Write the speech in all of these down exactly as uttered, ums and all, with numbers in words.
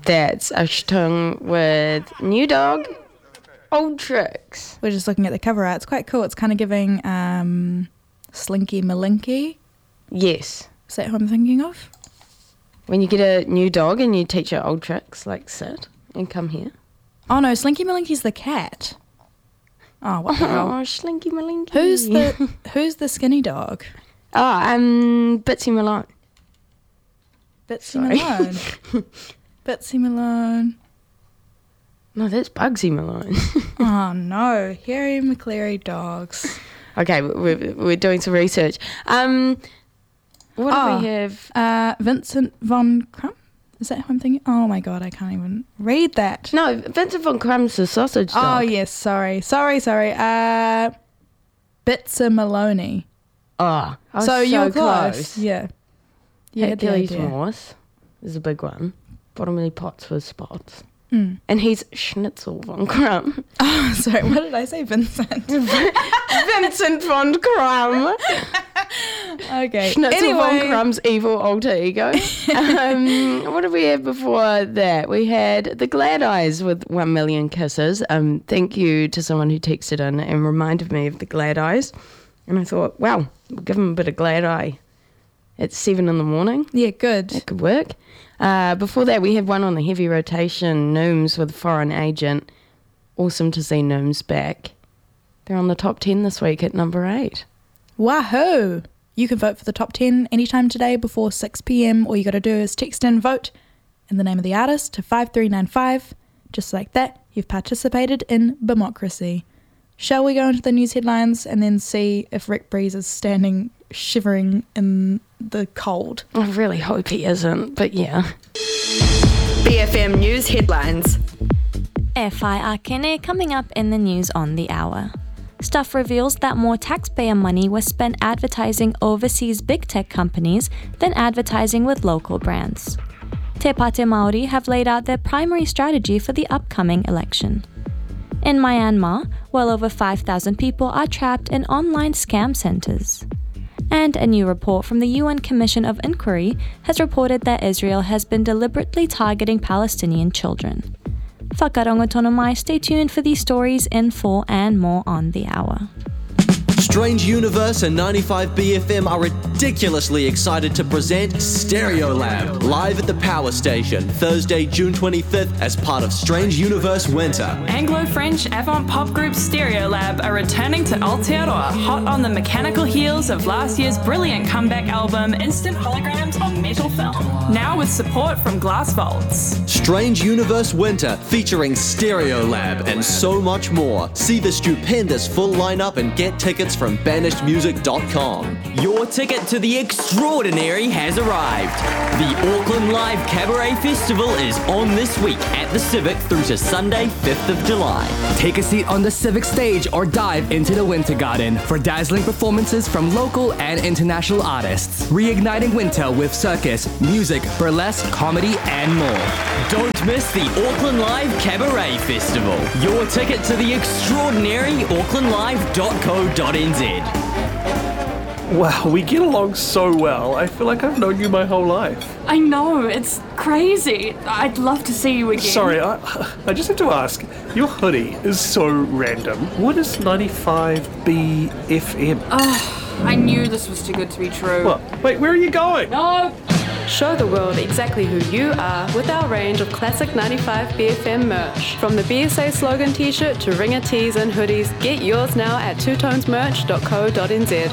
That's Ashtung with New Dog, Old Tricks. We're just looking at the cover art. It's quite cool. It's kind of giving um, Slinky Malinky. Yes. Is that who I'm thinking of? When you get a new dog and you teach her old tricks, like sit and come here. Oh no, Slinky Malinky's the cat. Oh, what the hell? Oh, Slinky Malinky. Who's the Who's the skinny dog? Oh, um, Bitsy Malone. Bitsy Sorry. Malone. Bitsy Malone. No, that's Bugsy Malone. Oh no, Harry McCleary dogs. Okay, we're, we're doing some research. Um, what oh, do we have? Uh, Vincent von Crumb? Is that who I'm thinking? Oh my god, I can't even read that. No, Vincent von Crumb's the sausage dog. Oh yes, sorry, sorry, sorry. Uh, Bitsa Maloney. Oh, I was so, so you're close. close. Yeah. Yeah, Hercules Morse is a big one. Bottomley Potts with spots. Mm. And he's Schnitzel von Crumb. Oh, sorry, what did I say, Vincent? Vincent von Crumb. Okay. Schnitzel anyway. von Crumb's evil alter ego. um, what did we have before that? We had the Glad Eyes with One Million Kisses. Um, thank you to someone who texted in and reminded me of the Glad Eyes. And I thought, wow, we'll give them a bit of Glad Eye. It's seven in the morning. Yeah, good. That could work. Uh, before that, we had one on the heavy rotation, Nooms with Foreign Agent. Awesome to see Nooms back. They're on the top ten this week at number eight. Wahoo! You can vote for the top ten anytime today before six p.m. All you got to do is text in vote and the name of the artist to five three nine five. Just like that, you've participated in democracy. Shall we go into the news headlines and then see if Rick Breeze is standing shivering in the cold? I really hope he isn't, but yeah. B F M News Headlines. E whai Akene coming up in the news on the hour. Stuff reveals that more taxpayer money was spent advertising overseas big tech companies than advertising with local brands. Te Pāti Māori have laid out their primary strategy for the upcoming election. In Myanmar, well over five thousand people are trapped in online scam centres. And a new report from the U N Commission of Inquiry has reported that Israel has been deliberately targeting Palestinian children. Whakarongo tonu mai, stay tuned for these stories in full and more on the hour. Strange Universe and ninety-five B F M are ridiculously excited to present Stereolab, live at the Power Station, Thursday, June twenty-fifth, as part of Strange Universe Winter. Anglo-French avant-pop group Stereolab are returning to Aotearoa, hot on the mechanical heels of last year's brilliant comeback album, Instant Holograms on Metal Film, now with support from Glass Vaults. Strange Universe Winter, featuring Stereolab and so much more. See the stupendous full lineup and get tickets from banished music dot com. Your ticket to the extraordinary has arrived. The Auckland Live Cabaret Festival is on this week at the Civic through to Sunday, fifth of July. Take a seat on the Civic stage or dive into the Winter Garden for dazzling performances from local and international artists. Reigniting winter with circus, music, burlesque, comedy, and more. Don't miss the Auckland Live Cabaret Festival. Your ticket to the extraordinary auckland live dot co dot n z. Wow, we get along so well. I feel like I've known you my whole life. I know, it's crazy. I'd love to see you again. Sorry, I, I just have to ask. Your hoodie is so random. What is ninety-five B F M? Oh, I knew this was too good to be true. What? Wait, where are you going? No! Show the world exactly who you are with our range of classic ninety-five B F M merch. From the B S A slogan t-shirt to ringer tees and hoodies, get yours now at two tones merch dot co dot n z.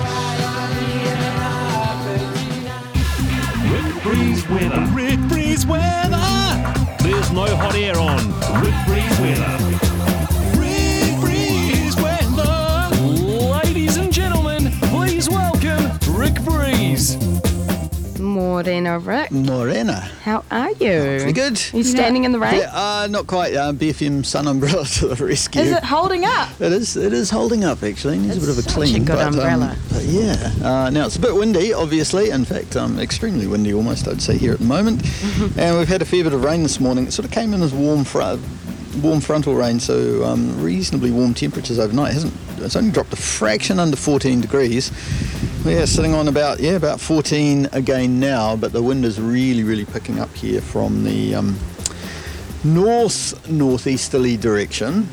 Rick Breeze weather. Rick Breeze weather. There's no hot air on. Rick Breeze weather. Rick Breeze weather. Ladies and gentlemen, please welcome Rick Breeze. Morena, Rick. Morena. How are you? Pretty good. You standing in the rain? Yeah, uh, not quite. Uh, B F M sun umbrella to the rescue. Is it holding up? It is. It is holding up. Actually, needs It's a bit of a such clean. a good but, umbrella. Um, but yeah. Uh, now it's a bit windy, obviously. In fact, um, extremely windy, almost I'd say here at the moment. And we've had a fair bit of rain this morning. It sort of came in as warm front. Warm frontal rain, so um, reasonably warm temperatures overnight. It hasn't it's only dropped a fraction under fourteen degrees. We're sitting on about yeah about fourteen again now, but the wind is really really picking up here from the um, north northeasterly direction.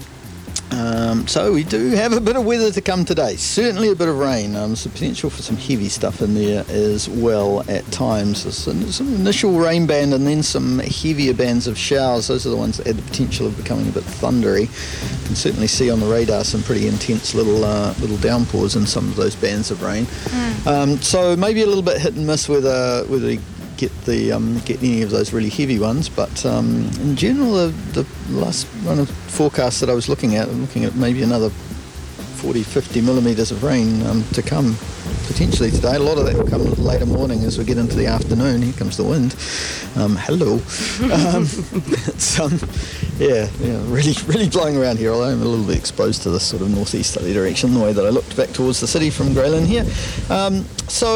Um, so we do have a bit of weather to come today. Certainly a bit of rain. Um, some potential for some heavy stuff in there as well at times. There's some, some initial rain band and then some heavier bands of showers. Those are the ones that had the potential of becoming a bit thundery. You can certainly see on the radar some pretty intense little uh, little downpours in some of those bands of rain. Mm. Um, so maybe a little bit hit and miss whether whether we get the um, get any of those really heavy ones, but um, in general the, the last run of forecasts that I was looking at, I'm looking at maybe another forty, fifty millimetres of rain um, to come potentially today. A lot of that will come later morning as we get into the afternoon. Here comes the wind. Um, hello. um, it's um, yeah, yeah, really, really blowing around here. Although I'm a little bit exposed to this sort of northeasterly direction, the way that I looked back towards the city from Greyland here. Um,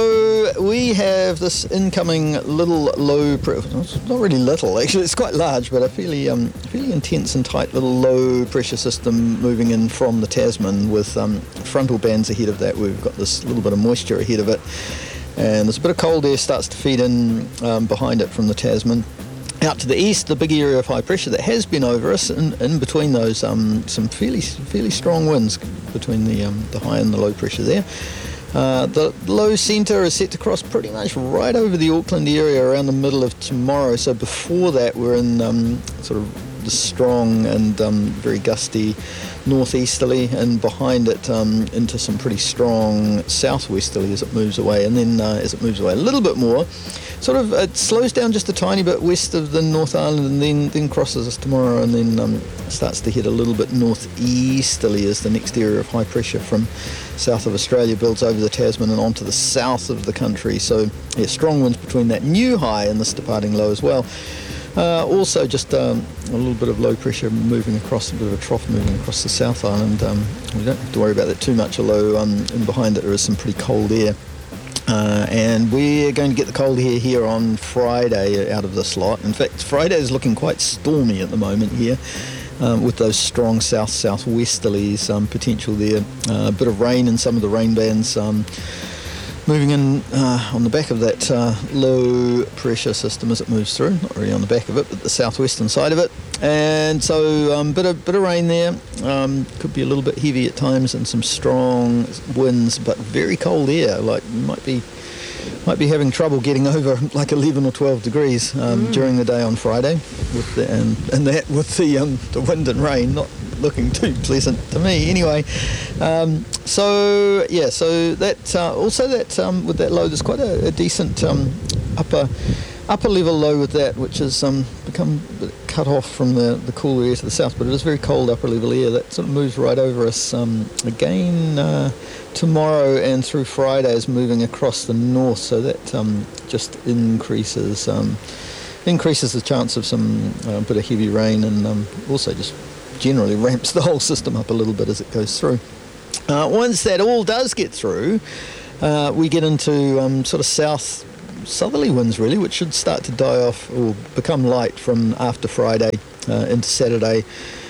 so we have this incoming little low, pre- it's not really little actually, it's quite large, but a fairly, um, fairly intense and tight little low pressure system moving in from the Tasman with um, frontal bands ahead of that. We've got this little bit of moisture ahead of it, and there's a bit of cold air starts to feed in um, behind it from the Tasman. Out to the east, the big area of high pressure that has been over us, in, in between those, um, some fairly fairly strong winds between the um, the high and the low pressure there. Uh, the low centre is set to cross pretty much right over the Auckland area around the middle of tomorrow. So before that, we're in um, sort of the strong and um, very gusty northeasterly, and behind it um, into some pretty strong southwesterly as it moves away. And then uh, as it moves away a little bit more, sort of it slows down just a tiny bit west of the North Island, and then then crosses us tomorrow, and then um, starts to head a little bit northeasterly as the next area of high pressure from south of Australia builds over the Tasman and onto the south of the country. So yeah, strong winds between that new high and this departing low as well. Uh, also just um, a little bit of low pressure moving across, a bit of a trough moving across the South Island. Um, we don't have to worry about that too much, although um, in behind it there is some pretty cold air. Uh, and we're going to get the cold air here on Friday out of this lot. In fact, Friday is looking quite stormy at the moment here, um, with those strong south-southwesterlies um, potential there. Uh, a bit of rain in some of the rain bands um, moving in uh, on the back of that uh, low pressure system as it moves through. Not really on the back of it, but the southwestern side of it. And so a um, bit of bit of rain there. Um, could be a little bit heavy at times and some strong winds, but very cold air. Like might be might be having trouble getting over like eleven or twelve degrees um, mm. during the day on Friday, with the, and and that with the um, the wind and rain not looking too pleasant to me anyway. Um, so yeah, so that uh, also that um, with that low, there's quite a, a decent um, upper upper level low with that, which has um, become cut off from the, the cooler air to the south, but it is very cold upper level air that sort of moves right over us um, again uh, tomorrow and through Friday is moving across the north, so that um, just increases um, increases the chance of some uh, bit of heavy rain, and um, also just generally ramps the whole system up a little bit as it goes through. Uh, once that all does get through, uh, we get into um, sort of south southerly winds really, which should start to die off or become light from after Friday uh, into Saturday,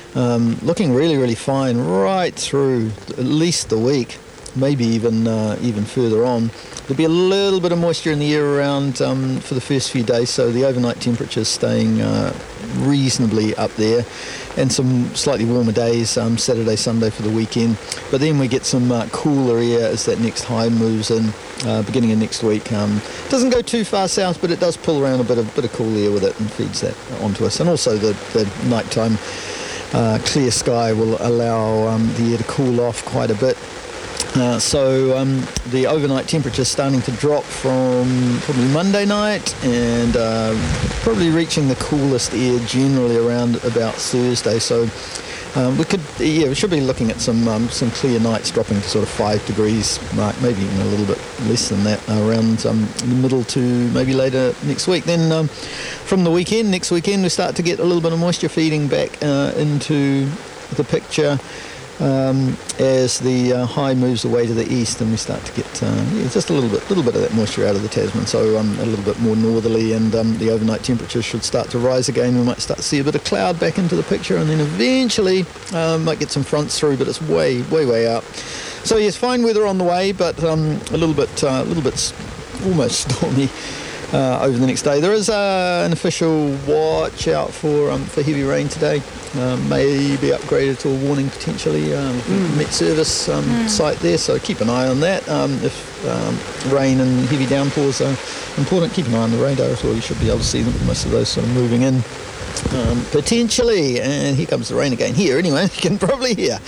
um, looking really really fine right through at least the week, maybe even uh, even further on. There'll be a little bit of moisture in the air around um, for the first few days, so the overnight temperatures staying uh, reasonably up there, and some slightly warmer days um, Saturday, Sunday for the weekend. But then we get some uh, cooler air as that next high moves in, uh, beginning of next week. Um, doesn't go too far south, but it does pull around a bit of bit of cool air with it and feeds that onto us. And also the, the nighttime uh, clear sky will allow um, the air to cool off quite a bit. Uh, so um, the overnight temperature is starting to drop from probably Monday night, and uh, probably reaching the coolest air generally around about Thursday. So um, we could, yeah, we should be looking at some um, some clear nights dropping to sort of five degrees mark, maybe even a little bit less than that, uh, around um, the middle to maybe later next week. Then um, from the weekend, next weekend, we start to get a little bit of moisture feeding back uh, into the picture. Um, as the uh, high moves away to the east, and we start to get uh, yeah, just a little bit, little bit of that moisture out of the Tasman. So um, a little bit more northerly, and um, the overnight temperatures should start to rise again. We might start to see a bit of cloud back into the picture, and then eventually um, might get some fronts through, but it's way, way, way out. So yes, fine weather on the way, but um, a little bit, uh, a little bit almost stormy uh, over the next day. There is uh, an official watch out for um, for heavy rain today. Um, may be upgraded to a warning potentially. Um, Mm. Met Service um, Mm. site there, so keep an eye on that. Um, if um, rain and heavy downpours are important, keep an eye on the radar as well. You should be able to see them, most of those sort of moving in. Um, potentially, and here comes the rain again here anyway, you can probably hear.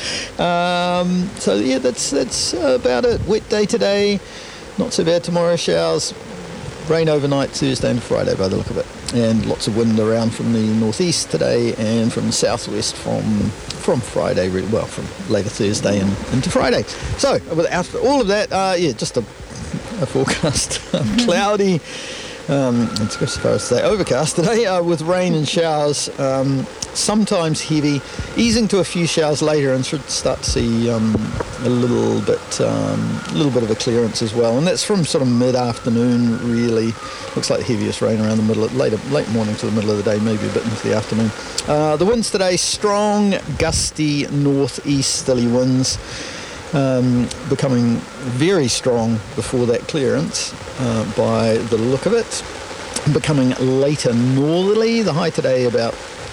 Um, so yeah, that's that's about it. Wet day today, not so bad tomorrow, showers, rain overnight Thursday and Friday by the look of it, and lots of wind around from the northeast today and from the southwest from from Friday, really well, from later Thursday and into Friday. So after all of that, uh, yeah, just a, a forecast, cloudy. Um, it's as far as today, overcast today uh, with rain and showers, um, sometimes heavy, easing to a few showers later, and should start to see um, a little bit, um, a little bit of a clearance as well. And that's from sort of mid-afternoon, really. Looks like the heaviest rain around the middle, of, later, late morning to the middle of the day, maybe a bit into the afternoon. Uh, the winds today, strong, gusty northeasterly winds. Um, becoming very strong before that clearance uh, by the look of it. Becoming later northerly. The high today about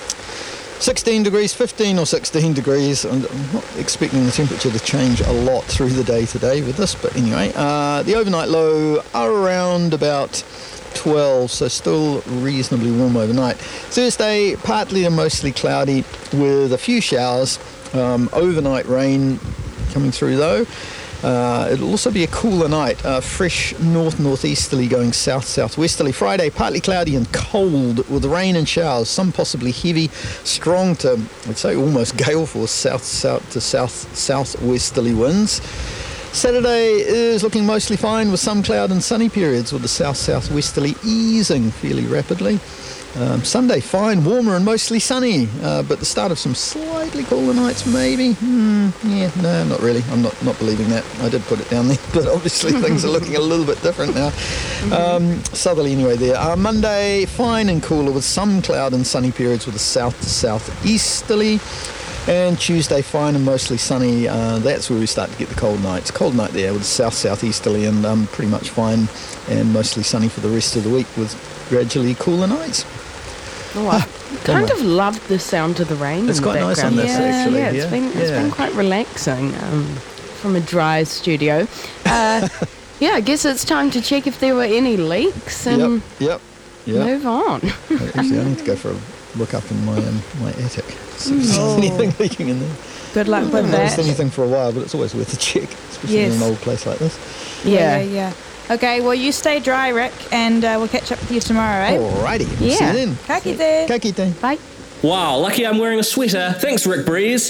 sixteen degrees, fifteen or sixteen degrees. I'm not expecting the temperature to change a lot through the day today with this, but anyway. Uh, the overnight low are around about twelve, so still reasonably warm overnight. Thursday, partly and mostly cloudy with a few showers. Um, overnight rain coming through though. Uh, it'll also be a cooler night, uh, fresh north-northeasterly going south-southwesterly. Friday, partly cloudy and cold with rain and showers, some possibly heavy, strong to, I'd say almost gale force, south-south to south-southwesterly winds. Saturday is looking mostly fine with some cloud and sunny periods with the south-southwesterly easing fairly rapidly. Um, Sunday, fine, warmer and mostly sunny, uh, but the start of some slightly cooler nights, maybe. Hmm, yeah, no, not really. I'm not, not believing that. I did put it down there, but obviously things are looking a little bit different now. Um, southerly anyway there. Uh, Monday, fine and cooler with some cloud and sunny periods with the south to southeasterly. And Tuesday, fine and mostly sunny. Uh, that's where we start to get the cold nights. Cold night there with the south-southeasterly and um, pretty much fine and mostly sunny for the rest of the week with gradually cooler nights. Oh, I kind of loved the sound of the rain. It's in quite the nice background. on this, yeah, actually. Yeah, it's yeah. been it's yeah. been quite relaxing um, from a dry studio. Uh, yeah, I guess it's time to check if there were any leaks and yep, yep, yep. move on. Actually, I need to go for a look up in my um, my attic. See if there's Oh. anything leaking in there. Good luck I with haven't noticed that. anything for a while, but it's always worth a check, especially Yes. in an old place like this. Yeah, yeah, yeah. Okay, well, you stay dry, Rick, and uh, we'll catch up with you tomorrow, eh? Alrighty, we'll see you then. Ka kite. Ka kite. Bye. Wow, lucky I'm wearing a sweater. Thanks, Rick Breeze.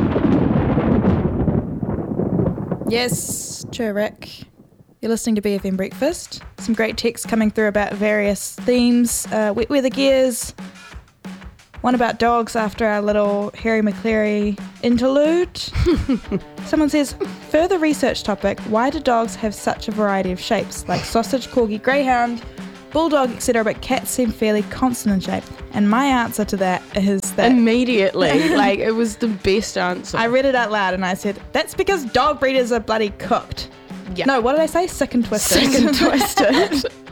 Yes, true, Rick. You're listening to B F M Breakfast. Some great texts coming through about various themes. Uh, wet weather gears. One about dogs after our little Harry McCleary interlude. Someone says, further research topic, why do dogs have such a variety of shapes, like sausage, corgi, greyhound, bulldog, et cetera, but cats seem fairly constant in shape? And my answer to that is that... Immediately, like, it was the best answer. I read it out loud and I said, that's because dog breeders are bloody cooked. Yeah. No, what did I say? Sick and twisted. Sick and twisted.